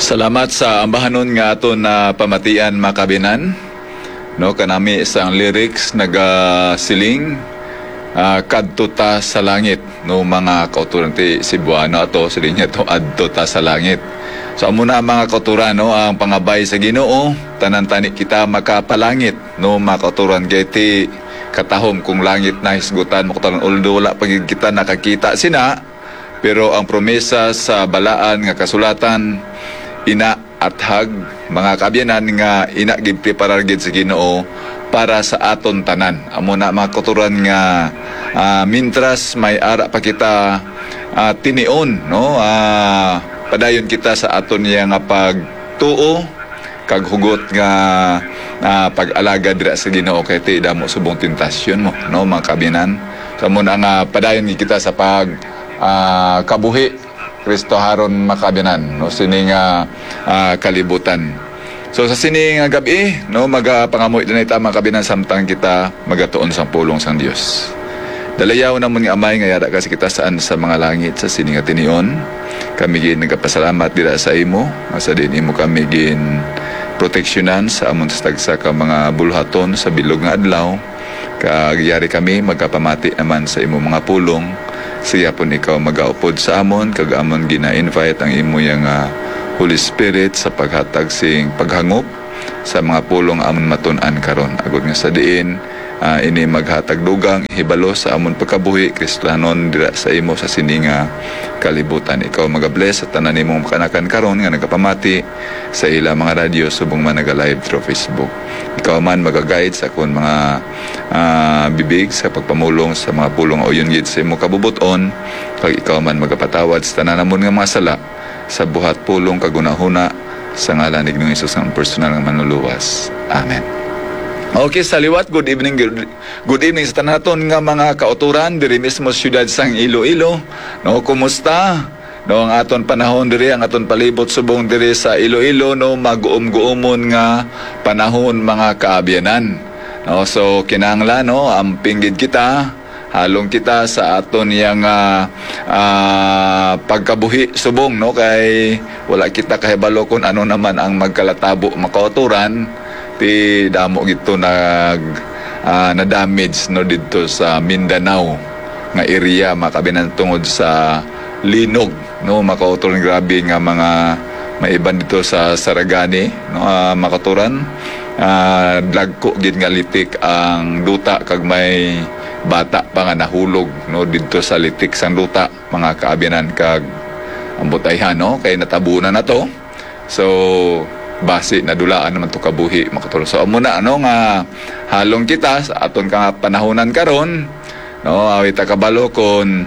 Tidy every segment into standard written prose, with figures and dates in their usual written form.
Salamat sa ambahanon nga aton na pamatian makabinan. No, kanami isang lyrics nagasiling kadto ta sa langit no mga kauturan ti Cebuano ato siling niya to adto ta sa langit. So muna mga kauturan no ang pangabay sa Ginoo tanan tani kita makapalangit no mga kauturan kay katahom kung langit na hisgutan mo kauturan although wala pag kita nakakita sina pero ang promesa sa balaan nga kasulatan ina at hag mga kabyanan nga ina gid preparar gid sa Ginoo para sa aton tanan. Amo na mga kauturan nga mintras may ara pa kita tinion no padayon kita sa aton nga pagtuo kag hugot nga pag-alaga dira sa Ginoo kay ti damo subong tentasyon mo no mga kabyanan. So mo na nga padayon kita sa pag kabuhi Kristo haron makabinan no sining kalibutan. So sa sining gabi no magapangamoy dinay ta makabinan samtang kita magatuon sang pulong sang Dios. Dalayaw namon nga amay nga yara kasi kita saan sa mga langit sa sining tinion. Kami gid nagapasalamat dira sa imo sa din imo kami gin proteksyonan sa amon sa tagsa ka mga bulhaton sa bilog nga adlaw. Kagyari kami magkapamati naman sa imo mga pulong. Siya po ikaw mag-aupod sa amon, kag amon gina-invite ang imo yang Holy Spirit sa paghatag sing paghangop sa mga pulong amon matun-an karon. Agud nga sa diin, ini maghatag dugang hibalo sa amon pagkabuhi Kristiyanon dira sa imo sa sininga kalibutan. Ikaw mag-bless sa tanan nimong kanakan karon nga nagapamati sa ila mga radyo subong man naga-live through Facebook. Ikaw man mag-guide sa akong mga bibig sa pagpamulong sa mga pulong o yun gid sa imo kabubuton kag ikaw man magapatawad sa tanan namon nga mga sala sa buhat pulong kagunahuna sa ngalan ni Ginoong Hesus ang personal nga manluluwas. Amen. Okay, saliwat, good evening sa tanaton nga mga kauturan diri mismo siyudad sang Iloilo. No, kumusta? No, ang aton panahon diri, ang aton palibot subong diri sa Iloilo no mag-uum-guumon nga panahon mga kaabyanan. No, so kinahanglan no amping gid kita halong kita sa aton yang pagkabuhi subong no kay wala kita kahibalo kung ano naman ang magkalatabo makauturan ti damo gito na damage no dito sa Mindanao nga area makabinan tungod sa linog no makauturan grabe nga mga maiban dito sa Saragani no makaturan dagko gid nga litik ang duta kag may bata pa nga nahulog no dito sa litik sang duta mga kaabyanan kag ang butayhan no kay natabunan na to so base nadulaan naman to kabuhi makatulong so amo na ano nga halong kita sa aton ka panahonan karon no awita kabalo kon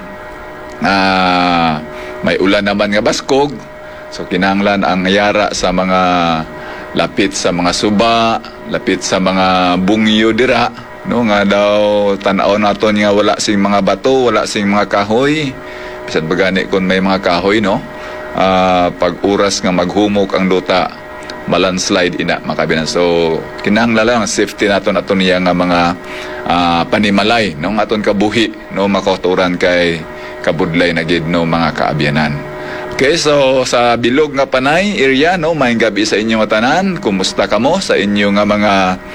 may ulan naman nga baskog so kinahanglan ang yara sa mga lapit sa mga suba lapit sa mga bungyo dira no nga daw tan-aw naton nga wala sing mga bato wala sing mga kahoy bisan bagani kon may mga kahoy no pag oras nga maghumok ang duta malandslide ina makabinan so kinahanglan lang safety naton niya nga mga panimalay no aton kabuhi no makauturan kay kabudlay na gid no mga kaabyanan. Okay, so sa bilog nga panay area no maayong gabi sa inyo tanan. Kumusta kamo sa inyo nga mga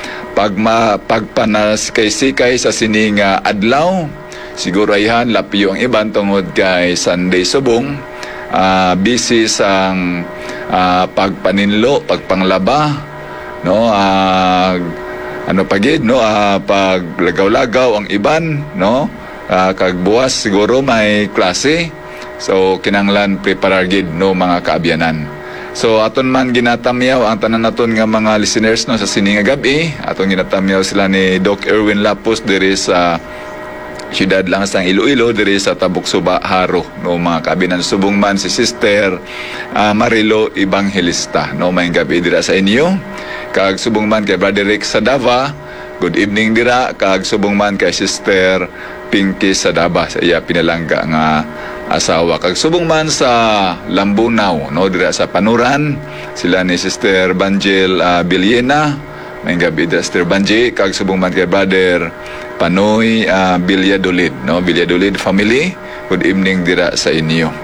pagpanasikay-sikay sa sining adlaw? Siguro ayhan lapiyo ang iban tungod kay Sunday subong. Busy sang pagpaninlo, pagpanglaba no ano pagid no paglagaw-lagaw ang iban no kag buwas siguro may klase. So kinanglan preparar gid no mga kaabyanan. So aton man ginatamyaw ang tanan naton nga mga listeners no sa sining nga gabi. Aton ginatamyaw sila ni Doc Erwin Lapus diri sa siyudad lang sang Iloilo diri sa Tabuk-Suba Haro no mga kaabyanan subong man si Sister Marilo Evangelista no maayong gabi dira sa inyo. Kag subong man kay Brother Rick Sadava, good evening dira. Kag subong man kay Sister Pinky Sadaba sa iya pinalangga nga asawa. Kag subong man sa Lambunaw no dira sa Panuran sila ni Sister Banjel Biliena may gabi da Sister Banji. Kag subong man kay Brother Panoy Billadolid no Billadolid family, good evening dira sa inyo.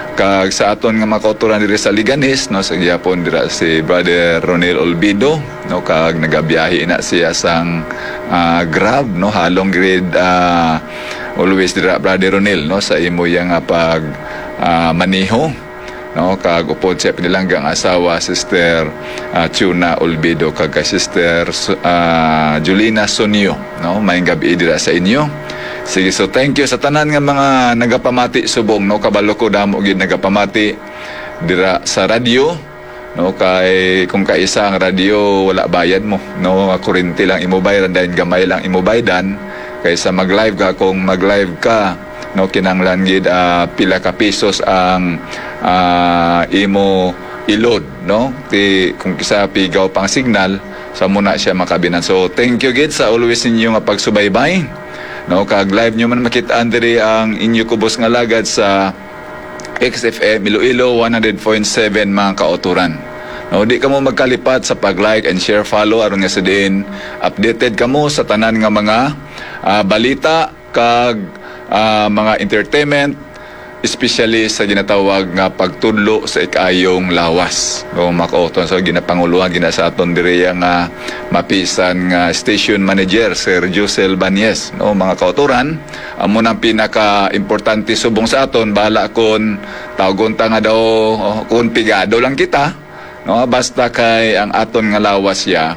Kag sa aton nga mga kauturan diri sa Liganes, no, sa gyapon dira si Brother Ronel Olvido, no, kag nagabiyahe na siya sang Grab, no, halong grade always dira Brother Ronel, no, sa imo yang pag maniho, no, kag upod siya pinilanggang asawa Sister Tuna Olvido kag Sister Julina Sonio, no, maayong gabi dira sa inyo. Sige, so thank you sa tanan nga mga nagapamati subong, no, kabalo ko damo gid nagapamati dira sa radyo, no, kay kung kaisa ang radyo wala bayad mo, no, kuryente lang imo bayaran dahil gamay lang imo baydan kaysa mag-live ka. Kung mag-live ka, no, kinanglan gid pila ka pesos ang imo ilod, no, kung kisa pigaw pang signal sa muna siya makabinan. So thank you gid sa always ninyo nga pagsubaybay, no, kag live nyo man makitaan diri ang inyo kubos nga lagad sa XFM Iloilo 100.7 mga kauturan. No, di ka mo magkalipat sa pag-like and share, follow aron nga sa din updated kamo sa tanan nga mga balita kag mga entertainment, especially sa ginatawag nga pagtudlo sa ikayong lawas, no, mga kauturan. So ginapanguluhan gina sa aton diri nga mapisan nga station manager Sir Josel Banyes, no, mga kauturan. Amo nang pinaka-importante subong sa aton, bahala kon tawgon ta nga daw kun pigado lang kita, no, basta kay ang aton nga lawas ya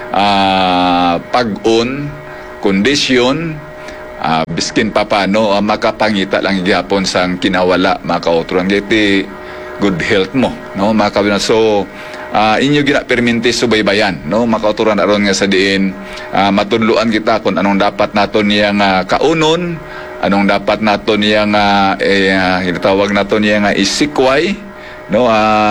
pag-un kondisyon, biskin pa paano makapangita lang gyapon sang kinawala, mga kauturan, giti good health mo, no, mga kauturan. So inyo gina perminti subaybayan, no, mga kauturan, aron nga sa diin matudluan kita kung anong dapat naton yang kaunon, anong dapat naton yang ginatawag naton yang isikway, no,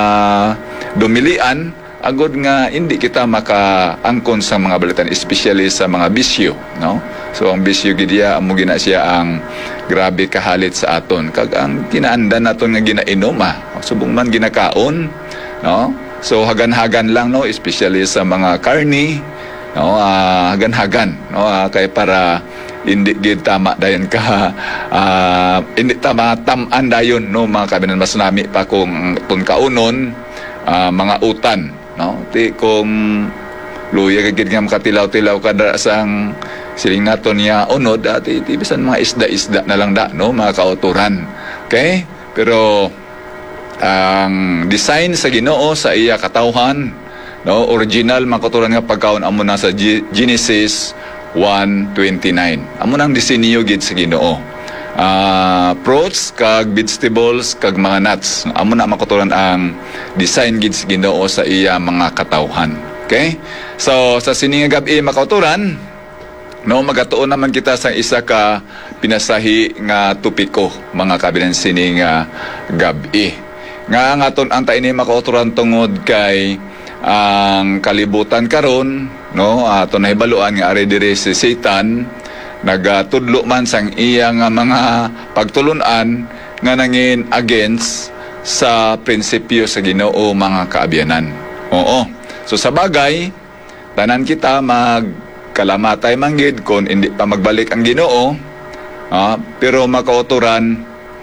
dumilian agod nga hindi kita makaangkon sa mga balitan, especially sa mga bisyo, no. So ang bisyo gidya amo gina siya ang grabe kahalit sa aton, kag ang kinaandan naton nga ginainom subong man ginakaon, no. So hagan-hagan lang, no, especially sa mga karni, no, hagan-hagan, no, kay para hindi gid tama dayon ka hindi tama tam-an dayon, no, mga kabinan. Mas nami pa kung kaunon mga utan, no, ti kung luya gid nga makatilaw-tilaw kada sang siling naton niya unod, ti bisan mga isda-isda na lang da, no, mga kauturan. Okay, pero ang design sa Ginoo sa iya katawhan, no, original mga kauturan nga pagkaon amo na sa Genesis 1:29, amo nang disenyo gid sa Ginoo. Fruits kag vegetables kag mga nuts, amo na makaturan ang design gid sa Ginoo sa iya mga katawhan. Okay, so sa sining gabi makauturan, no, magatuon naman kita sa isa ka pinasahi nga topiko, mga kabilang sining gabi nga aton ang taini makauturan tungod kay ang kalibutan karon, no, aton nahibaluan nga ari diri si Satan nagatudlo man sang iyang mga pagtulunan nga nangin against sa prinsipyo sa Ginoo, mga kaabyanan. Oo. So sa bagay, tanan kita magkalamatay manggid kung hindi pa magbalik ang Ginoo, pero makauturan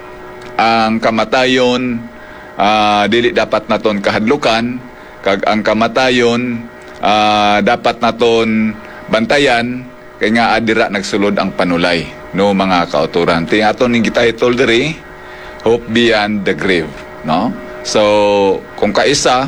ang kamatayon dili dapat naton kahadlukan, kag ang kamatayon dapat naton bantayan, kay nga adira nagsulod ang panulay, no, mga kauturan. Ting aton ning gititle diri, Hope Beyond the Grave, no. So kung kaisa,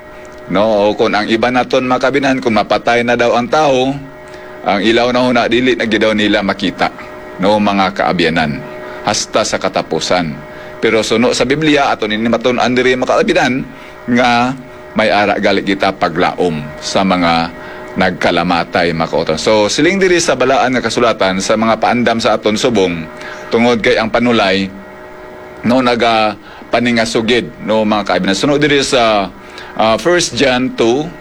no, o kung ang iba naton makabinan, kung mapatay na daw ang tao, ang ilaw na huna dili na gidaw nila makita, no, mga kaabyanan, hasta sa katapusan. Pero suno sa Biblia aton ini maton-an diri makaabinan nga may ara gali kita paglaom sa mga nagkalamatay, makautan. So siling diri sa balaan nga kasulatan sa mga paandam sa aton subong tungod kay ang panulay, no, naga paningasugid, no, mga kaibigan. Sunod diri sa 1 John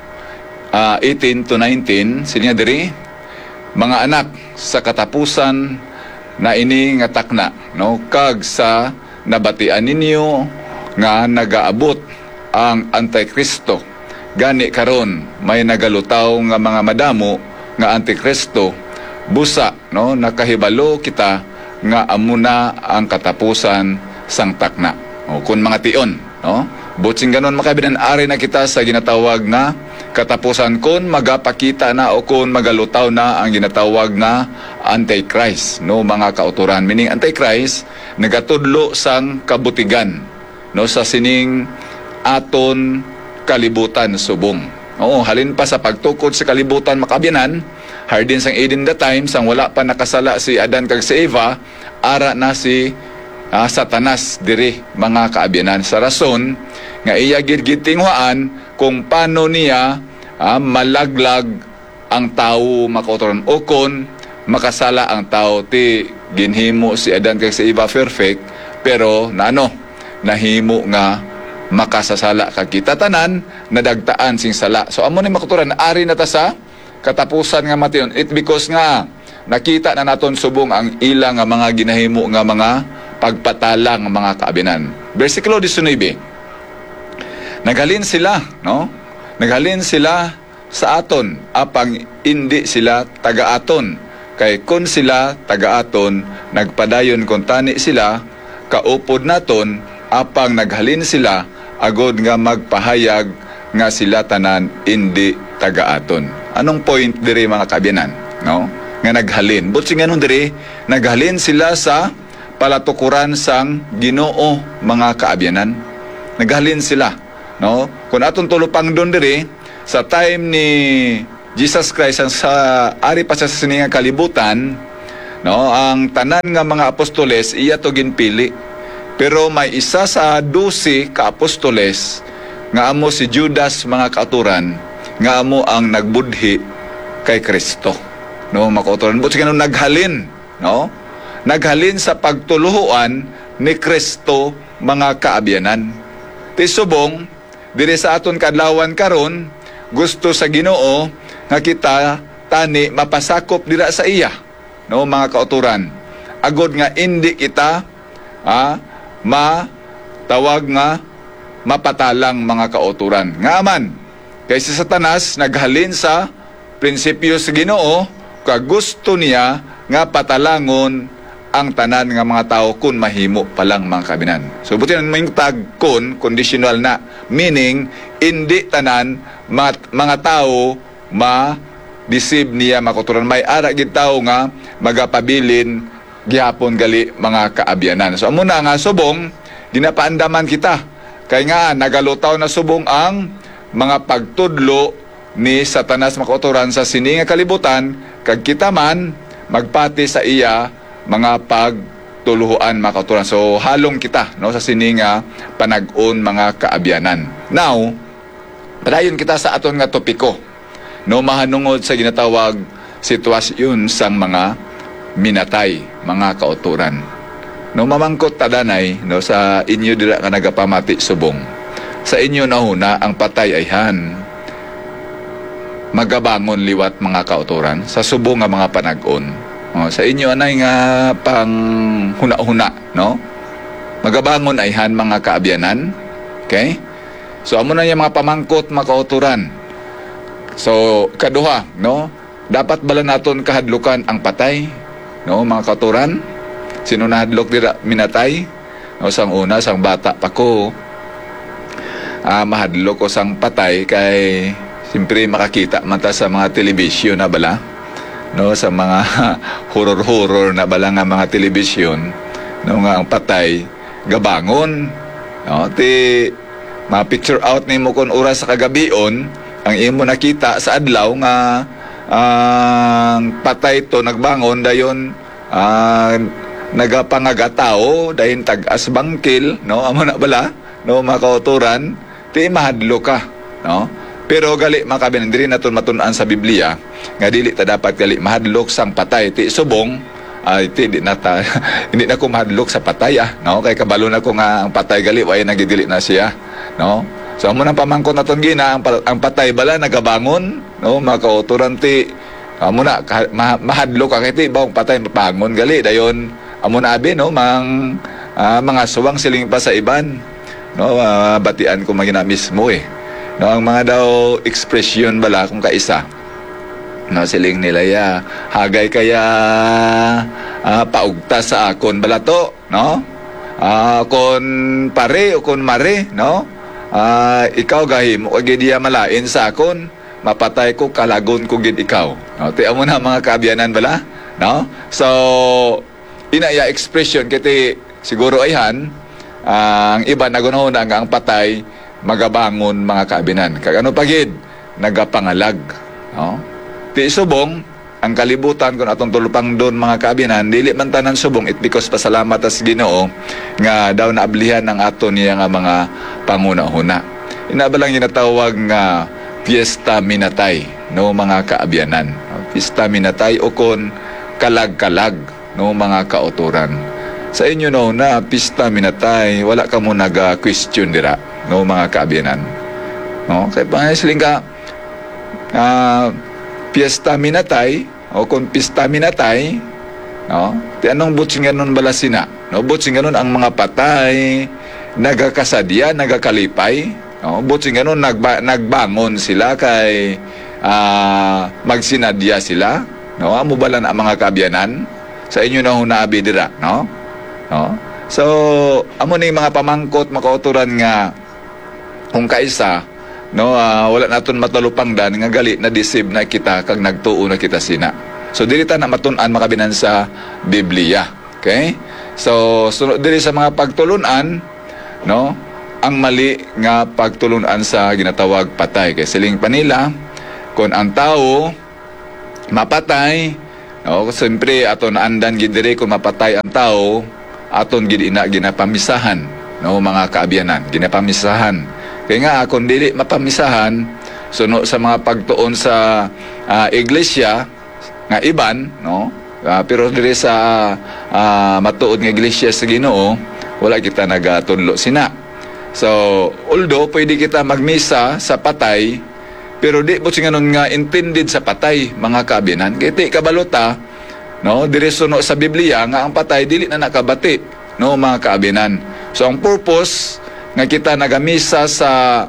2 18 to 19, sinya diri, mga anak, sa katapusan na ini nga takna, no, kag sa nabatian ninyo nga nagaabot ang Antikristo. Gani karon may nagalutaw nga mga madamo nga Antikristo, busa, no, nakahibalo kita nga amuna ang katapusan sang takna. O kun mga tion, no? Butsing ganon makabinan, ari na kita sa ginatawag na katapusan kun magapakita na o kun magalutaw na ang ginatawag na Antichrist, no, mga kauturan. Meaning Antichrist nagatudlo sang kabutigan, no, sa sining aton kalibutan subong. Oo, halin pa sa pagtukod sa kalibutan makabinan, hardin sang Eden the time, sang wala pa nakasala si Adan kag si Eva, ara na si Satanas diri mga kaabyanan. Sa rason nga iya gid tinghuan kung paano niya malaglag ang tao makautoran o kon makasala ang tao. Ti ginhimo si Adan kag si Eva perfect, pero nahimo nga makasasala kag kita tanan nadagtaan sing sala. So amo ni makautoran, ari na ta sa katapusan nga mation. It because nga nakita na naton subong ang ilang nga mga ginahimo nga mga pagpatalang mga kaabyanan. Versikulo 19. Naghalin sila, no? Naghalin sila sa aton apang hindi sila taga-aton. Kay kun sila taga-aton, nagpadayon kun tani sila kaupod naton, apang naghalin sila agod nga magpahayag nga sila tanan hindi taga-aton. Anong point diri mga kaabyanan, no? Nga naghalin. Butsing ganun diri, naghalin sila sa palatukuran sang Ginoo mga kaabyanan. Naghalin sila, no? Kung atong tulupang doon diri sa time ni Jesus Christ, sa ari pa sa siningang kalibutan, no, ang tanan nga mga apostoles iya to ginpili. Pero may isa sa 12 ka apostoles nga amo si Judas mga kauturan, nga amo ang nagbudhi kay Kristo, no, mga kauturan. But ganun naghalin, no? Naghalin sa pagtuluhuan ni Kristo mga kaabyanan. Tisubong diri sa aton kadlawan karon, gusto sa Ginoo nga kita tani mapasakop dira sa iya, no, mga kauturan. Agod nga hindi kita matawag nga mapatalang mga kauturan. Nga man kay si Satanas naghalin sa prinsipyo sa Ginoo, kag gusto niya nga patalangon ang tanan nga mga tao kun mahimo palang mga kabinan. So buti nang may tag kun conditional na, meaning hindi tanan mga tao ma-deceive niya makuturan. May ara gid tao nga magapabilin gihapon gali mga kaabyanan. So amo na nga subong ginapaandaman kita kay nga nagalutaw na subong ang mga pagtudlo ni Satanas makauturan sa sininga kalibutan, kag kita man magpati sa iya mga pagtuluhuan makauturan. So halong kita, no, sa sininga panag-on mga kaabyanan. Now, padayon kita sa aton nga topiko, no, mahanungod sa ginatawag sitwasyon sang mga minatay mga kauturan. No, mamangkot tadanay, no, sa inyo dira ka nagapamati subong. Sa inyo nahuna ang patay ayhan magabangon liwat mga kauturan sa subong nga mga panag-on. Sa inyo anay nga pang huna-huna, no? Magabangon ayhan mga kaabyanan. Okay? So amo na yung mga pamangkot mga kauturan. So kaduha, no? Dapat bala naton kahadlukan ang patay, no, mga kauturan? Sino nahadlok dira minatay? No, sang una, sang bata pa ko, mahadlok ko sang patay kay siyempre makakita mata sa mga telebisyon na bala, no, sa mga horror na bala nga mga telebisyon, no, nga ang patay gabangon, no, ti ma-picture out nimo kon oras sa kagabion ang imo nakita sa adlaw nga ang patay to nagbangon dayon nagapangagatao dayon tag-as bangkil, no, amo na bala, no, mga kauturan, ti mahadlo ka, no. Pero gali makabinan diri naton matun-an sa Biblia nga dili ta dapat gali mahadlok sang patay. Ti subong ti di nata hindi na ko mahadlok sa patay, no, kay kabalo na ko nga ang patay gali way nagidili na siya, no. So amo nang pamangkot naton gina ang patay bala nagabangon, no, mga kauturan ti amo na mahadlok ka kay ti bawang patay mapangon gali dayon amo na abi, no, mga suwang siling pa sa iban, no, batian ko magina mismo no, ang mga daw ekspresyon bala kung kaisa, no, siling nila ya hagay kaya paugta sa akon bala to, no, Kung pare o kung mare, no? Ikaw gahimo kag diya malain sa akon, mapatay ko kalagon ko gid ikaw. No? Tiyan mo na mga kaabyanan bala, no? So inaya expression kiti siguro ayhan ang iba nagunahon nga ang patay magabangon mga kaabyanan. Kag ano pagid nagapangalag, no? Ti subong ang kalibutan kung atong tulupang doon mga kaabyanan, dili man tanan subong it because pasalamat as Ginoo nga daw naablihan ang aton niya nga mga pangunahuna. Ina ba lang ginatawag nga Fiesta Minatay, no mga kaabyanan. Fiesta Minatay o kon kalag-kalag, no mga kauturan. Sa inyo no na Fiesta Minatay, wala ka mo naga-question dira, no mga kaabyanan. No, kay pangisling ka Fiesta Minatay o kung Pista Minatay, no? Ti anong butsingan nun bala sina? No, butsingan nun ang mga patay nagakasadya, nagakalipay, no? Butsingan nun nagbangon sila kay magsinadya sila, no? Amo bala na ang mga kaabyanan sa inyo na hunabi dira, no? No? So, amo ni mga pamangkot makauturan nga kung kaisa no wala naton matalupang dan nga gali na deceive na kita kag nagtuo na kita sina. So dili ta na matun-an makabinan sa Biblia. Okay? So sunod diri sa mga pagtulunan no ang mali nga pagtulunan sa ginatawag patay kay siling panila kon ang tao mapatay no siyempre aton andan gid diri kung mapatay ang tao aton gid ina ginapamisahan no mga kaabyanan ginapamisahan. Kaya nga, kung dili mapamisahan, suno sa mga pagtuon sa iglesia, nga iban, no? Pero dili sa matuod nga iglesia sa Ginoo, wala kita nagatunlo sina. So, although pwede kita magmisa sa patay, pero di po singanon nga intended sa patay, mga kaabyanan. Kaya ti kabalota, no? Diri suno sa Biblia, nga ang patay, dili na nakabati, no? Mga kaabyanan. So, ang purpose nga kita nagamisa sa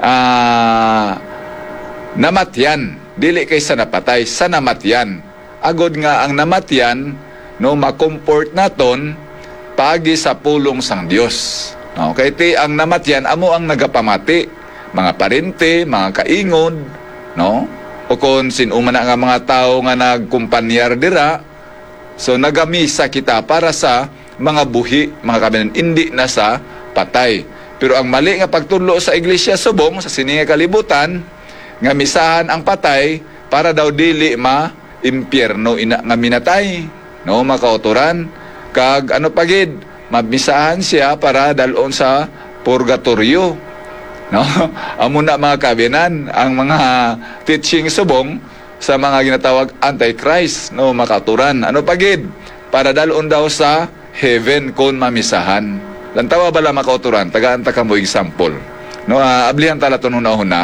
namatyan dili kay sa napatay sa namatyan agod nga ang namatyan no makomfort naton pagi sa pulong sang Dios no kay ti ang namatyan amo ang nagapamati mga parente mga kaingod no o kon sinuman na nga mga tao nga nagkumpanyar dira so nagamisa kita para sa mga buhi mga kabinan hindi na sa patay. Pero ang mali nga pagtudlo sa iglesia subong sa sininga kalibutan nga misahan ang patay para daw dili ma-impyerno ina nga minatay no makauturan kag ano pagid mabisahan siya para dalon sa purgatorio no amo na mga kabinan ang mga teaching subong sa mga ginatawag antichrist no makauturan ano pagid para dalon daw sa heaven kon mamisahan. Lantawa bala makauturan, tagaan ta kamo example. No, ablihan tala to nung una.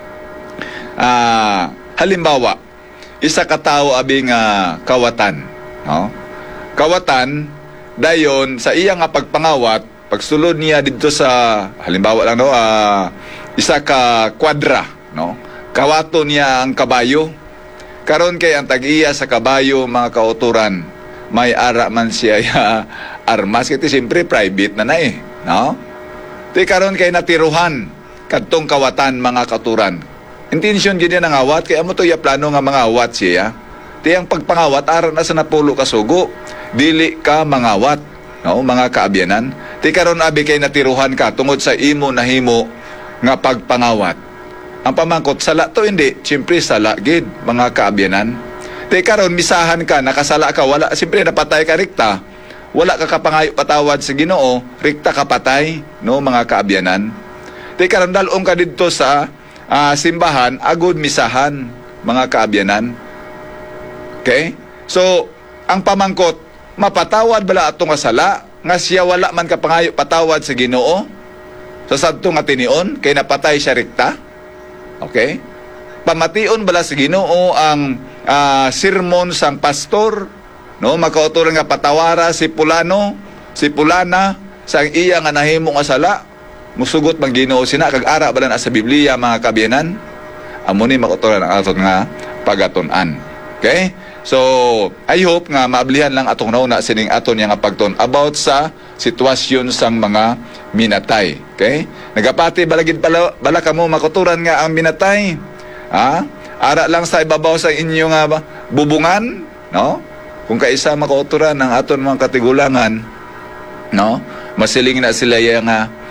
Halimbawa, isa ka tao abing kawatan, no? Kawatan dayon sa iya nga pagpangawat, pagsulod niya didto sa halimbawa lang no, isa ka kwadra, no? Kawato niya ang kabayo. Karon kay ang tag-iya sa kabayo mga kauturan, may ara man siya armas kiti siyempre private na no? Ti karon kay natiruhan kadtong kawatan mga katuran. Intensyon gid nang awat kay amo to ya plano nga mga awat siya. Ti ang pagpangawat aron na sa napulo ka sugo, dili ka mangawat, no mga kaabyanan. Ti karon abi kay natiruhan ka tungod sa imo nahimo nga pagpangawat. Ang pamangkot sala to hindi, siyempre sala gid mga kaabyanan. Ti karon misahan ka nakasala ka wala siyempre napatay ka rikta. Wala ka kapangayo patawad sa Ginoo, rikta ka patay, no mga kaabyanan. Ti karon dalong ka didto sa simbahan agud misahan mga kaabyanan. Okay? So, ang pamangkot mapatawad bala atong sala nga siya wala man kapangayo patawad sa Ginoo sa sadto nga tinion kay napatay siya rikta. Okay? Pamation bala sa Ginoo ang sermon sang pastor no makauturan nga patawara si Pulano, si Pulana sa iya nga nahimo nga sala, musugot man Ginoo sina kag ara bala na sa Biblia mga kaabyanan. Amo ni makauturan ang aton nga pagatun-an. Okay? So, I hope nga maablihan lang atong nauna sining aton nga pagton about sa sitwasyon sang mga minatay. Okay? Nagapati balagid bala kamo makuturan nga ang minatay. Ha? Ara lang sa ibabaw sa inyo nga bubungan, no? Kung kaisa makuturan ang aton mga katigulangan, no? Masiling na sila yang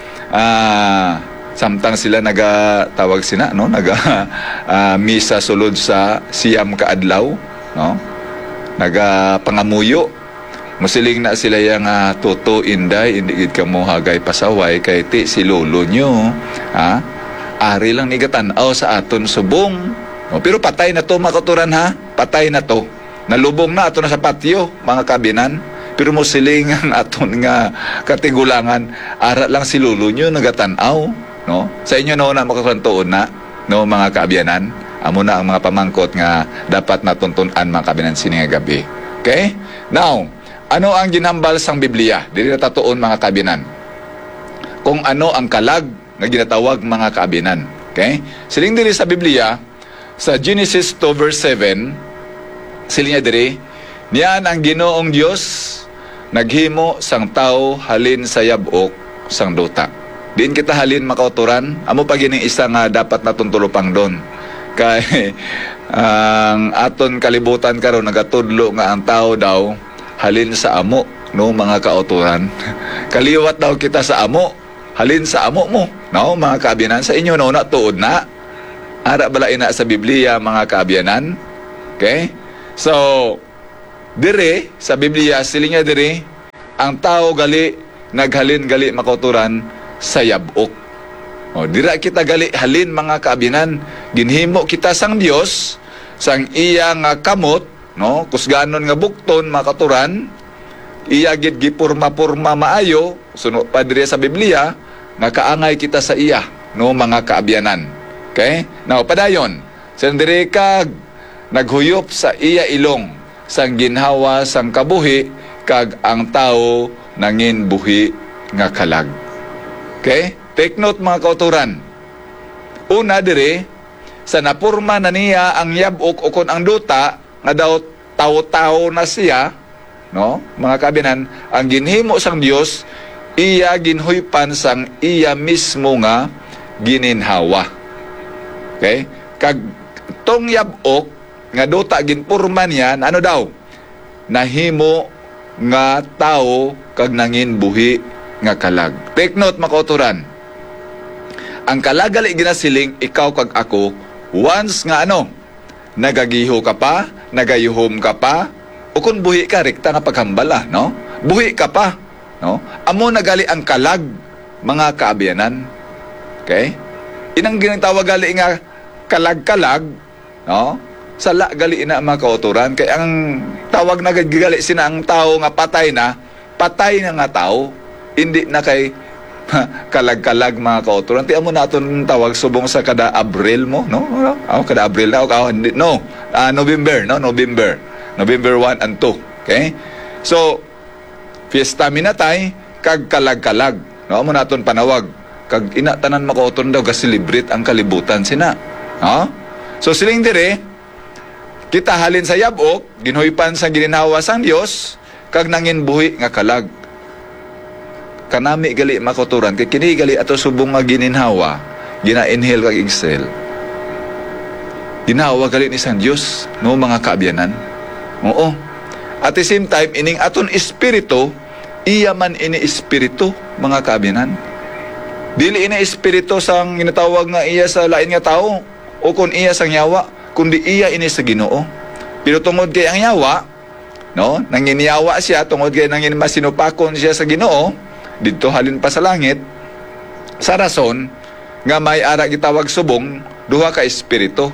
samtang sila nagatawag sina, no? Misa sulod sa siyam ka adlaw, no? Pangamuyo. Musiling na sila yang toto inday indi gid kamo hagay pasaway kay ti si lolo nyo. Ha? Ari lang nigatan-aw sa aton subong. No? Pero patay na to makuturan ha. Patay na to. Nalubong na ato na sa patio mga kabinan. Pero musiling ang aton nga katigulangan ara lang si lolo nyo nagatan-aw, no? Sa inyo no na makakantuon na, no mga kaabyanan. Amo na ang mga pamangkot nga dapat natuntunan mga kabinan sini nga gabi. Okay? Now, ano ang ginhambal sang Biblia? Dili na tatuon mga kabinan. Kung ano ang kalag nga ginatawag mga kabinan. Okay? Siling diri sa Biblia, sa Genesis 2 verse 7, siling niya diri, niyan ang Ginoong Dios naghimo sang tao halin sa yabok sang duta. Diin kita halin makauturan, amo pa gining isa nga dapat natuntulupang doon. Kay ang aton kalibutan karon nagatudlo nga ang tao daw halin sa amo, no mga kauturan. Kaliwat daw kita sa amo, halin sa amo mo, no mga kaabyanan. Sa inyo no na tuod na ara bala ina sa Biblia mga kaabyanan. Okay? So dire sa Biblia silinga dire ang tao gali naghalin gali makauturan sa yabok. O, dira kita gali halin mga kaabyanan, ginhimo kita sang Dios sang iya nga kamot, no, kusganon nga bukton makaturan, iya gid gipurma-purma maayo, suno pa diri sa Biblia nga kaangay kita sa iya, no mga kaabyanan. Okay? Now padayon, sandiri kag naghuyop sa iya ilong sang ginhawa sang kabuhi kag ang tao nangin buhi nga kalag. Okay? Take note mga kauturan. Una dire, sa napurma na niya ang yabok o kon ang duta, nga daw tawo-tawo na siya, no? Mga kabinan, ang ginhimo sang Dios, iya ginhuypan sang iya mismo nga gininhawa. Okay? Kag tong yabok, nga duta ginpurma niyan, ano daw? Nahimo nga tao kag nangin buhi nga kalag. Take note mga kauturan. Ang kalagali ginasiling ikaw kag ako once nga ano nagagiho ka pa, nagayuhom ka pa o kung buhi ka rekta nga paghambala, no? Buhi ka pa, no? Amo nagali ang kalag mga kaabyanan. Okay? Inang ginatawag gali nga kalag-kalag, no? Sala gali ina mga kauturan kay ang tawag na gali sina ang tao nga patay na nga tao, hindi na kay kalag-kalag mga kauturan. Tiyan mo natin tawag subong sa kada Abril mo, no? Kada Abril na, no? November, no? November 1 and 2. Okay? So, fiesta minatay, kag kalag-kalag. No? Amo natin panawag. Kag inatanan makauturan daw, gasilibrate ang kalibutan sina. No? So, siling dire, kita halin sa yabok, ginhuypan sa gininhawa sang Dios, kag nangin buhi nga kalag. Kanami gali makuturan kay kini gali ato subong nga gininhawa, gina-inhale kag exhale. Ginhawa gali ni sang Dios, no mga kaabyanan. Oo. At the same time ining aton espiritu, iya man ini espiritu mga kaabyanan. Dili ini espiritu sang ginatawag nga iya sa lain nga tao o kun iya sang yawa, kundi iya ini sa Ginoo. Pero tungod kay ang yawa, no, nanginyawa siya tungod kay nangin masinupakon siya sa Ginoo, dito halin pa sa langit, sa rason nga may ara gitawag subong duha ka espiritu,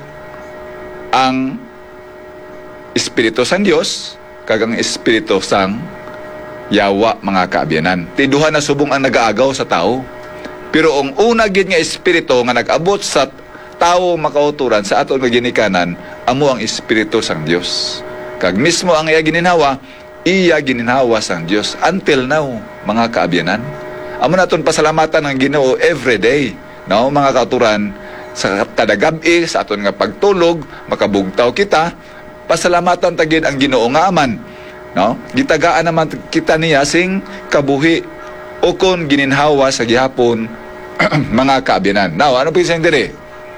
ang espiritu sang Dios kag ang espiritu sang yawa mga kaabyanan. Ti duha na subong ang nagaagaw sa tao, pero ang una gid nga espiritu nga nag-abot sa tao makauturan sa aton nga ginikanan, amo ang espiritu sang Dios. Kag mismo ang iya gininhawa, iya gininhawa sang Dios until now mga kaabyanan. Amo naton pasalamatan ang Ginoo every day, no mga kauturan, sa kada gabi sa aton nga pagtulog makabugtaw kita pasalamatan tagid ang Ginoo nga aman, no? Gitagaan naman kita niya sing kabuhi o kon gininhawa sa gihapon mga kaabyanan. Now, ano pisang diri?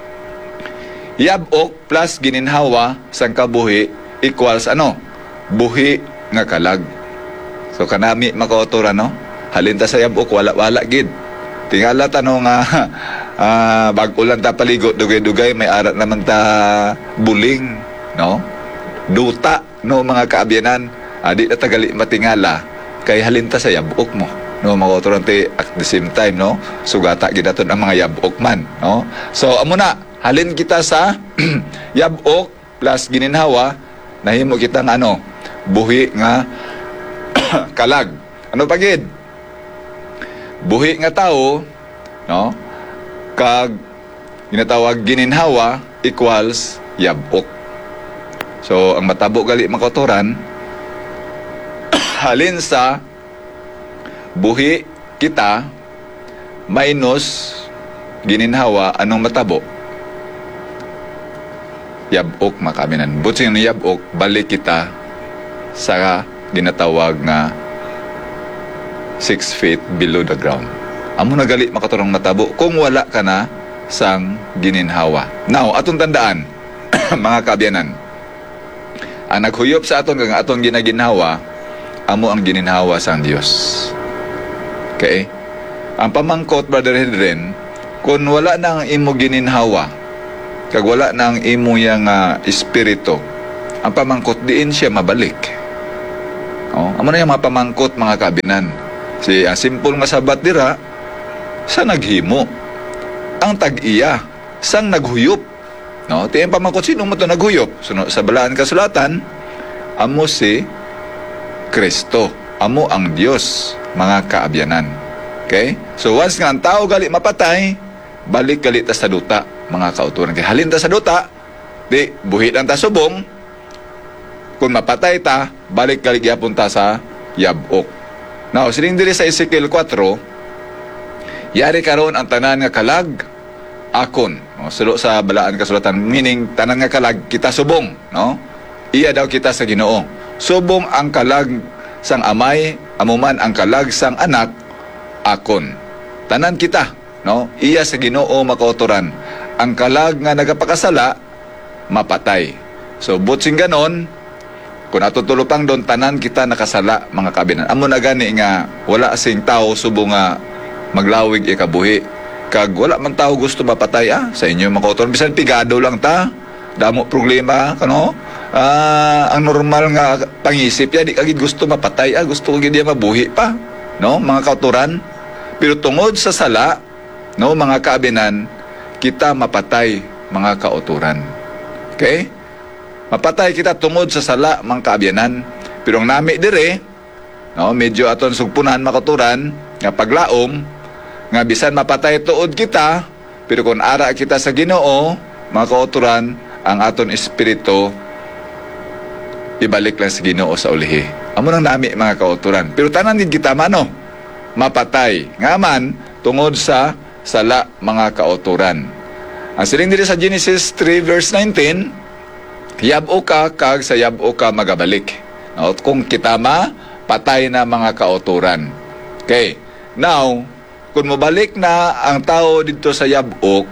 Yab-ok plus gininhawa sang kabuhi equals ano? Buhi nga kalag. So kanami makauturan, no? Halinta sa yab-ok wala gid. Tingala tanong nga bag-o lang ta paligo dugay-dugay may arat naman ta buling, no? Duta, no, mga kaabyanan. Di na tagali matingala kay halinta sa yab-ok mo, no, makauturan ti at the same time, no, sugata gidaton ang mga yab-ok man, no. So amo na, halin kita sa yab-ok plus gininhawa, nahimo kita ng ano, buhi nga kalag. Ano pagid? Buhi nga tao, no, kag ginatawag gininhawa equals yab-ok. So ang matabo gali makauturan halin sa buhi kita minus gininhawa, anong matabo? Yab-ok makaminan. Butsing ng yab-ok, balik kita sa ginatawag nga 6 feet below the ground. Amo na gali makaturang matabo kung wala ka na sang gininhawa. Now, atong tandaan, mga kaabyanan, ang naghuyop sa aton kang aton ginaginhawa, amo ang gininhawa sang Dios. Okay? Ang pamangkot, Brother Hedren, kung wala nang imo gininhawa, kag wala nang imo yang espiritu, ang pamangkot diin siya mabalik. Oh, amo na yung mga pamangkot, mga kabinan. Si simple nga sabat dira, sa naghimo. Ang tag-iya, sang naghuyop. No, tiyang pamangkot, sino mo ito naghuyop? Sa balaan kasulatan, amo si Kristo, amo ang Dios, mga kaabyanan. Okay? So once nga ang tao gali mapatay, balik gali ta sa duta, mga kauturan. Kaya halin ta sa duta, di buhi lang ta subong. Kung mapatay ta, balik gali gyapon ta sa yab-ok. Now, sining diri sa Ezekiel 4, yari karon ang tanan nga kalag akon. No, sulo sa balaan kasulatan, meaning tanan nga kalag kita subong, no? Iya daw kita sa Ginoo. Subong ang kalag sang amay, amuman ang kalag sang anak, akon. Tanan kita, no? Iya sa Ginoo makauturan. Ang kalag nga nagapakasala, mapatay. So, butsing ganon, kung atutulupang doon, tanan kita nakasala, mga kabinan. Amo na gani nga, wala sing tao subong nga maglawig ikabuhi. Kag wala man tao gusto mapatay, sa inyo makauturan. Bisan pigado lang ta, damo problema, kano? Ang normal nga pangisip ya di kagid gusto mapatay, gusto kagid dia mabuhi pa, no, mga kauturan. Pero tungod sa sala, no, mga kaabinan, kita mapatay, mga kauturan. Okay? Mapatay kita tungod sa sala, mga kaabyanan. Pero ang nami dire, no, medyo aton sugpunan, mga kauturan, nga paglaom, nga bisan mapatay tuod kita, pero kung ara kita sa Ginoo, mga kauturan, ang aton espiritu ibalik lang sa Ginoo sa ulihi. Amo nang nami, mga kauturan. Pero tanan din kita mano, mapatay. Nga man, tungod sa sala, mga kauturan. Ang siling diri sa Genesis 3 verse 19, yab-o ka, kag sa yab-o ka magabalik. No? Kung kita patay na, mga kauturan. Okay. Now, kung mabalik na ang tao dito sa yab-ok,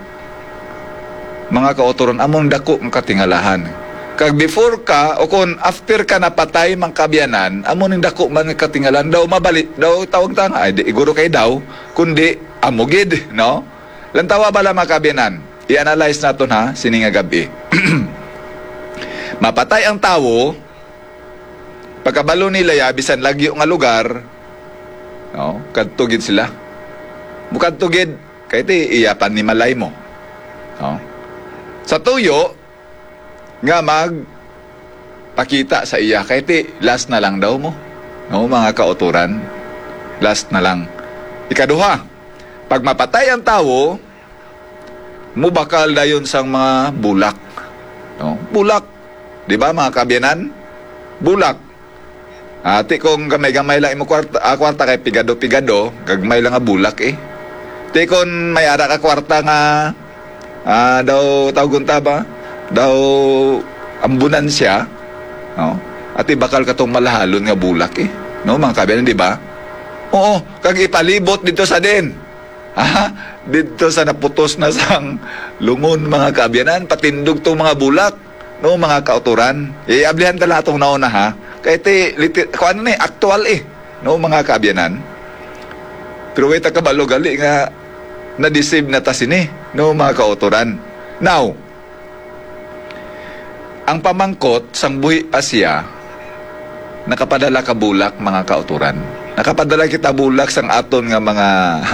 mga kauturan, among dako ang katingalahan. Kag before ka, o kung after ka napatay, mga kabyanan, among dako man katingalahan, daw mabalik, daw tawag tanga, ay di iguro kay daw, kundi amugid, no? Lantawa bala, mga kabyanan, i-analyze natin ha, sininga gabi. Mapatay ang tao, pagkabalo nila ya, bisan lagyo nga lugar, no? Kadtugid sila. Bukadtugid, kaya iti iyapan ni malay mo. No? Sa tuyo, nga pakita sa iya, kaya iti last na lang daw mo. No, mga kauturan, last na lang. Ikaduha, pag mapatay ang tao, mubakal dayon sang mga bulak. No? Bulak. Di ba, mga kabyanan? Bulak. Ati kung gamay-gamay lang imo kwarta kay pigado-pigado, gagmay lang nga bulak eh. Ti kung may ara ka kwarta nga daw tawgon ta ba? Daw ambunan siya, No? At ibakal katong malahalon nga bulak eh. No, mga kabiyanan, di ba? Oo, kag ipalibot dito sa din. Ha? Dito sa naputos na sang lungon, mga kabiyanan, patindog tong mga bulak. No, mga kauturan. Ablihan tala itong nauna ha. Kaya kung ano na actual eh. No, mga kabiyanan. Pero wait, kabalo gali nga na-deceive na tasin eh. No, mga kauturan. Now, ang pamangkot sang buhi pa siya, nakapadala ka bulak, mga kauturan. Nakapadala kita bulak sang aton nga mga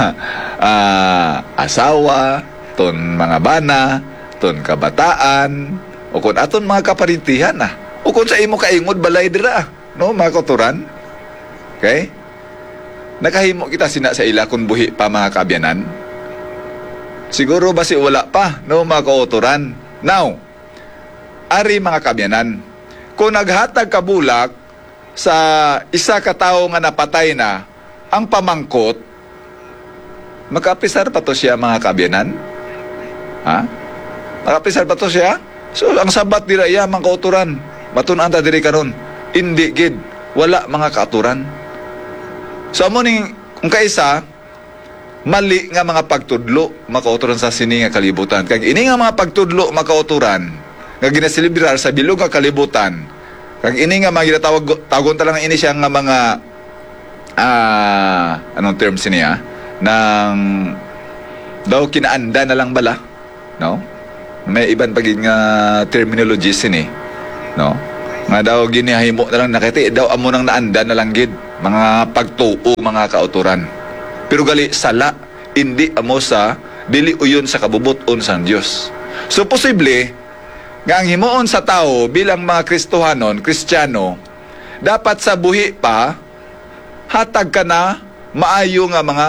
asawa, ton mga bana, ton kabataan, o kung aton mga kaparintihan o kung sa imo kaingod balay dira, no, mga kauturan. Okay? Nakahimo kita sina sa ila kung buhi pa, mga kabyanan. Siguro basi wala pa, no, mga kauturan. Now, ari mga kabyanan, kung naghatag ka bulak sa isa ka tawo nga napatay na, ang pamangkot, makapisar pa to siya, mga kabyanan? Ha? Makapisar pa to siya? So, ang sabat dira iya, mga kauturan, matunan ta diri karon. Hindi gid, wala, mga kauturan. So, amo ning kung kaisa, mali nga mga pagtudlo, mga kauturan sa sini nga kalibutan. Kag ini nga mga pagtudlo, mga kauturan, nga ginasilibrar sa bilog nga kalibutan, kag ini nga mga tawagon talang ini siya nga mga anong term siniya nang daw kinaanda na lang bala, no, may iban pagin nga terminology sini, no, nga daw ginahimo na lang nakiti daw amo nang naanda na lang gid mga pagtuo, mga kauturan. Pero gali sala, hindi amo sa dili uyon sa kabubuton sa Dios. So posible nga ang himuon sa tao bilang mga Kristohanon, Kristiyano, dapat sa buhi pa, hatag ka na maayo nga mga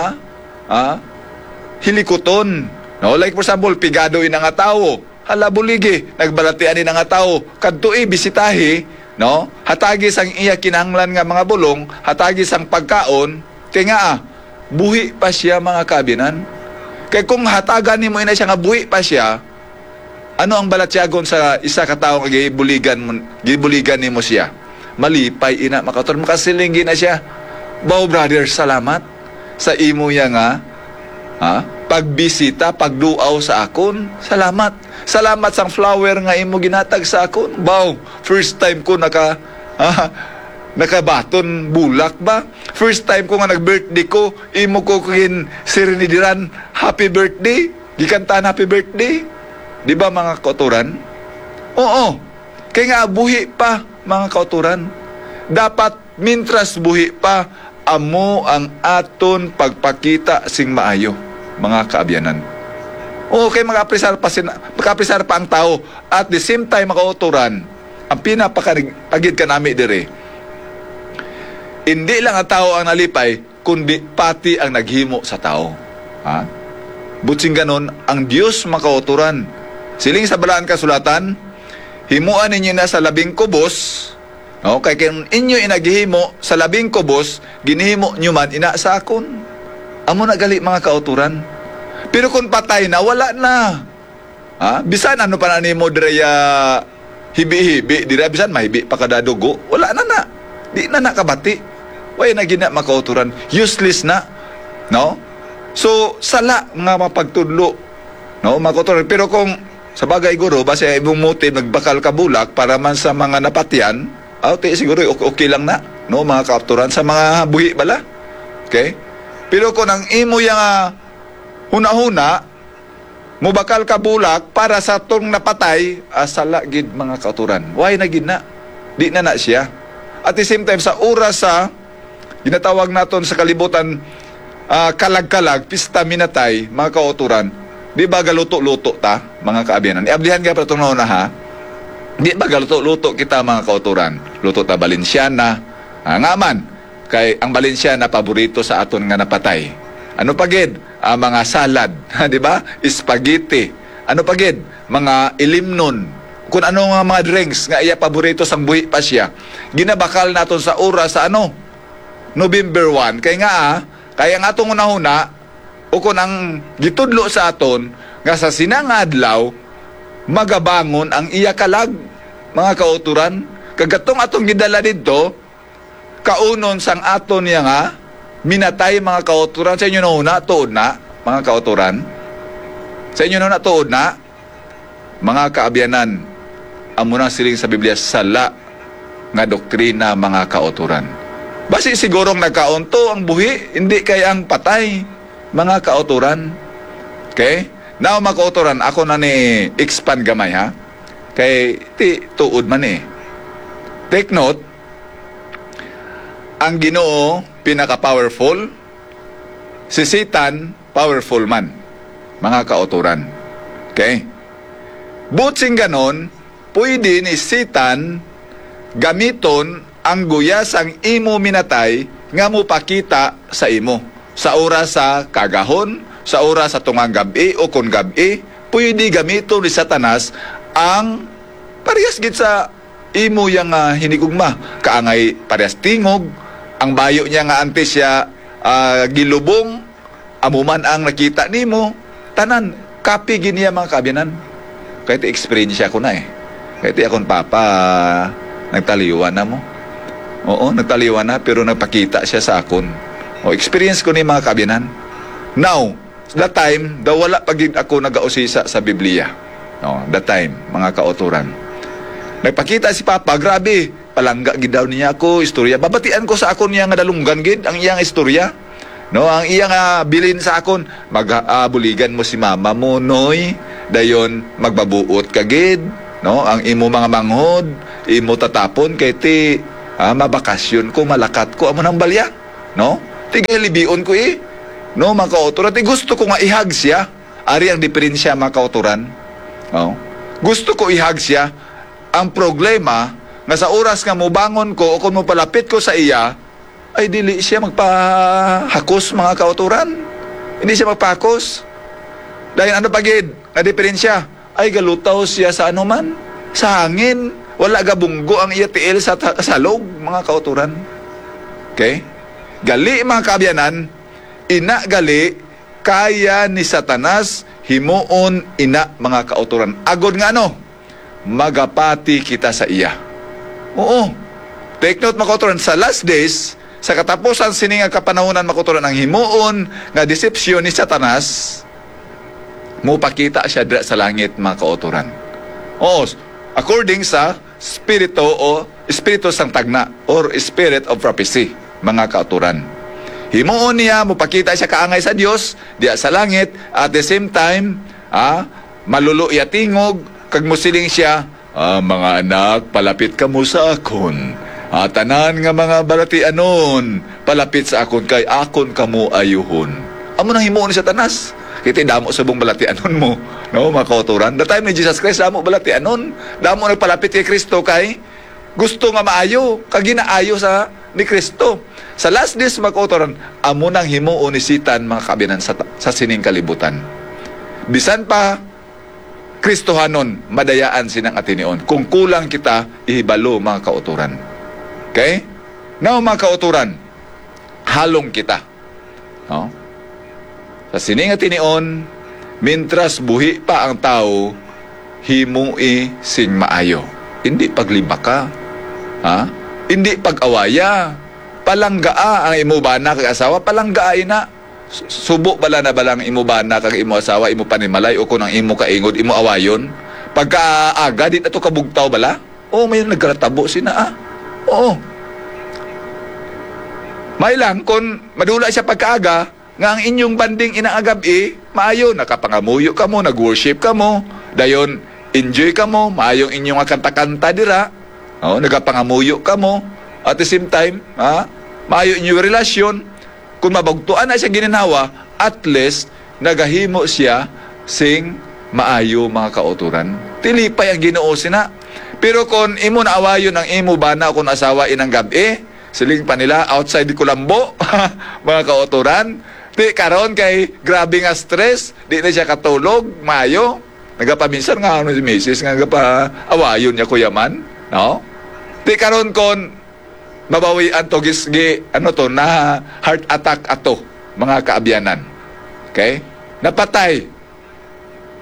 hilikuton. No? Like for example, pigadoin nga tao, halabuligi, nagbalatian din nga tao, kadtoi bisitahi, no? Hatagi sang iya kinahanglan nga mga bulong, hatagi sang pagkaon, kaya nga buhi pa siya, mga kabinan. Kaya kung hatagan ni mo ina siya nga buhi pa siya, ano ang balatyagon sa isa ka tawo nga gibuligan nimo siya? Malipay ina, makaton makasilinggi na siya. Bow brother, salamat sa imo ya nga pagbisita, pagduaw sa akon. Salamat. Salamat sang flower nga imo ginatag sa akon. Bow, first time ko nakabaton bulak ba? First time ko nga nag-birthday ko, imo ko kin sirinidiran, happy birthday. Gikantaan happy birthday. Di ba, mga kauturan? Oo. Kaya nga, buhi pa, mga kauturan. Dapat, mintras buhi pa, amo ang aton pagpakita sing maayo, mga kaabyanan. Oo, kaya makapresar pa ang tao. At the same time, mga kauturan, ang pinapakagid ka namin dire, hindi lang ang tao ang nalipay, kundi pati ang naghimo sa tao. Ha? Butsing ganon, ang Diyos, mga kauturan, siling sa balaan kasulatan, himuan ninyo na sa 12 kubos, no? Kaya kung inyo inaghihimo sa 12 kubos, ginihimo nyo man ina sa akon. Amo na gali, mga kauturan. Pero kung patay na, wala na. Ha? Bisan ano pa na ni mo direya hibi-hibi, direya bisan mahibi pa kada dugo, wala na na. Di na nakabati. Way na gina, mga kauturan. Useless na. No? So, sala nga mapagtudlo. No, mga kauturan. Pero kung sa bagay guro, basta ibong motive, nagbakal ka bulak para man sa mga napatian, siguro okay lang na, no, mga kauturan, sa mga buhi bala. Okay? Pero kung ang imo yung huna-huna, mubakal ka bulak para sa tong napatay, sala gid, mga kauturan. Why na gid na? Di na na siya. At the same time, sa oras sa ginatawag naton sa kalibutan, kalag-kalag, pista minatay, mga kauturan, di ba galuto-luto ta, mga kaabiyanan? Iablihan ka pa itong na ha? Di ba galuto-luto kita, mga kauturan? Luto ta Balensyana. Nga man, kay ang Balensyana paborito sa aton nga napatay. Ano pagid? Mga salad, di ba? Spaghetti. Ano pagid? Mga ilimnon. Kung ano nga mga drinks nga iya paborito sang buhi pa siya. Ginabakal naton sa oras sa November 1. Kaya nga kaya nga atong unahuna, o kung ang gitudlo sa aton, nga sa sinangadlaw, magabangon ang iya kalag, mga kauturan. Kagatong atong gidala dito, kaunon sang aton niya nga, minatay mga kauturan. Sa inyo na una, tuod na, mga kauturan. Sa inyo na una, tuod na, mga kaabyanan, amo na siling sa Biblia, sala nga doktrina mga kauturan. Basi sigurong nagkaunto ang buhi, hindi kay ang patay, mga kauturan. Okay? Now, mga kauturan, ako na ni expand gamay, ha? Kay tuod man eh. Take note, ang Ginoo pinaka-powerful, si Satan powerful man, mga kauturan. Okay? Butsing ganon, pwede ni Satan gamiton ang guyas ang imo minatay nga mo pakita sa imo. Sa oras sa kagahon, sa oras sa tungang gabi o kung gabi, pwede gamito ni Satanas ang parehas gid sa imo yang hinigugma. Kaangay parehas tingog, ang bayo niya nga antes siya gilubong, amuman ang nakita nimo, tanan, kapi giniya mga kabyanan. Kahit experience ko na eh. Kahit akong papa, nagtaliwan na mo. Oo, nagtaliwan na, pero nagpakita siya sa akon. O, experience ko ni mga kabyanan. Now, that time, daw wala pagid ako nag-ausisa sa Biblia. No, that time, mga kauturan. Nagpakita si Papa, grabe, palangga gid daw niya ako, istorya. Babatian ko sa akon niya nga dalunggan gid, ang iyang istorya. No, ang iyang bilin sa akon, buligan mo si mama mo, noy, dayon magbabuot ka gid. No, ang imo mga manghod, imo tatapon kay ti mabakasyon ko, malakat ko amo nang balya. No? Tigay libion ko eh. No, mga kauturan, gusto ko nga ihag siya. Ari ang diferensya mga kauturan. No? Gusto ko ihag siya. Ang problema, nga sa oras nga mo bangon ko o kung mo palapit ko sa iya, ay dili siya magpahakos mga kauturan. Hindi siya magpahakos. Dahil ano pagid, na diferensya, ay galutaw siya sa anuman, sa hangin, wala gabunggo ang iya tiil sa salog, mga kauturan. Okay? Gali mga kabyanan, ina gali, kaya ni Satanas, himuon ina mga kauturan. Agod nga ano? Magapati kita sa iya. Oo. Take note mga kauturan, sa last days, sa katapusan sininga kapanahonan mga kauturan, ang himuon nga deception ni Satanas, mupakita siya dira sa langit mga kauturan. Oo. According sa spirito o espiritu sang tagna or spirit of prophecy, mga kauturan. Himuon niya, mupakita siya kaangay sa Dios diya sa langit, at the same time, maluluya tingog, kag musiling siya, mga anak, palapit ka mo sa akon. Tanan nga mga balatianon, palapit sa akon kay akon kamo ayuhon. Amo nang himuon ni Satanas. Kiti damo subong balatianon mo, no, mga kauturan. The time ni Jesus Christ, damo balatianon. Damo nagpalapit kay Kristo kay gusto nga maayo, kag ginaayo sa ni Kristo. Sa last days, mga kauturan, amo nang himuon ni Satan mga kabinan sa sining kalibutan. Bisan pa Kristohanon, madayaan sinang atinion. Kung kulang kita, ihibalo mga kauturan. Okay? Now mga kauturan, halong kita. No? Sa sining atinion, mintras buhi pa ang tao, himui sing maayo. Hindi paglibaka. Ha? Hindi pag-awaya. Palanggaa ang imubana kag asawa, palanggaa ina. Subo bala na balang imubana kag imo asawa, imo panimalay o kung ang imo kaingod, imo awayon. Pagkaaga di ato kabugtaw bala? Oo, may nagkaratabo sina Oo. May lang kung madula siya pagkaaga, nga ang inyong banding inaagabi, maayo, nakapangamuyo ka mo, nag-worship ka mo, dayon, enjoy ka mo, maayong inyong kanta-kanta dira, nagapangamuyo ka mo, at the same time, maayo inyong relasyon, kung mabagtuan na siya gininawa, at least, nagahimo siya sing maayo mga kauturan. Tilipay ang Ginoo sina. Pero kung imo naawayon ang imo bana o kung asawa inang gabi, siling pa nila outside di Kulambo, mga kauturan, di karon kay grabe nga stress, di na siya katulog, maayo. Nagapaminsan nga ano si Mrs. nga nagapa-awayon niya kuyaman, no? Di karon kon mabawian to gisgi na heart attack ato mga kaabyanan. Okay? Napatay.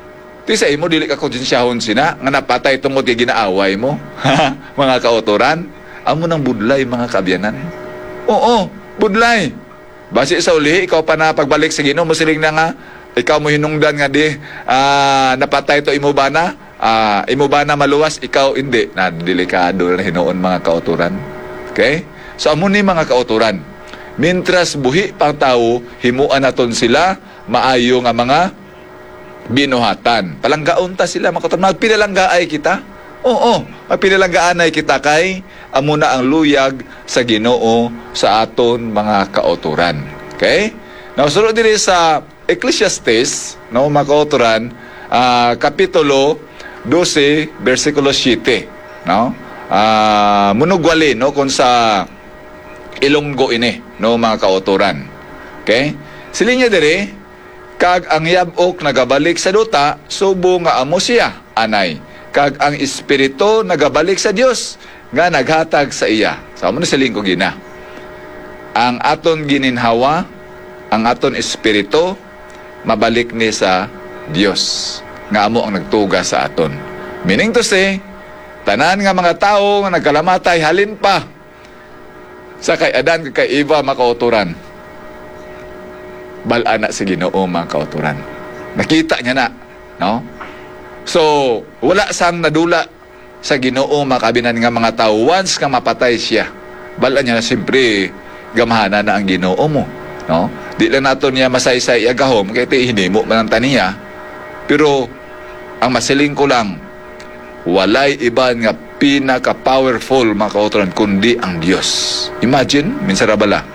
Ti sa imo dili ka konsensyahon sina nga napatay tungod kay ginaaway mo. Mga kauturan, amo nang budlay mga kabyanan. Oo, budlay. Base sa uli, ikaw pa na pagbalik sa Ginoo mo siling na nga ikaw mo hinungdan nga di napatay to imo ba na? Imo ba na maluwas, ikaw hindi. Na delikado na hinuon mga kauturan. Okay? So amo ni mga kauturan. Mintras buhi pang tao, himuan naton sila maayo nga mga binuhatan. Palanggaon ta sila mga kauturan. Magpinalanggaay kita. Oo, magpinalanggaanay kita kay amo na ang luyag sa Ginoo sa aton mga kauturan. Okay? Now, sunod din sa Ecclesiastes, no, mga kauturan, kapitulo 12, versikulo 7, no? Munugwali, no, kung sa Ilonggo ini, no, mga kauturan. Okay? Siling niya dire, kag ang yabok nagabalik sa duta, subo nga amo siya, anay. Kag ang espiritu nagabalik sa Dios, nga naghatag sa iya. So, amo na siling ko gina. Ang aton gininhawa, ang aton espiritu, mabalik ni sa Dios. Nga amo ang nagtuga sa aton. Meaning to say, tanan nga mga tao nga nagkalamatay, halin pa sa kay Adan kay Eva makauturan. Bal-ana si Ginoo mga kauturan. Nakita niya na, no? So, wala sang nadula sa Ginoo makabinan nga mga tao once nga mapatay siya. Bal-an niya na siyempre gamahana na ang Ginoo mo, no? Di lang nato niya masaysay agahom kay ti hinimo man ang taniya. Pero ang masiling ko lang, walay iban nga pinaka-powerful mga kauturan kundi ang Dios. Imagine, minsan rabala,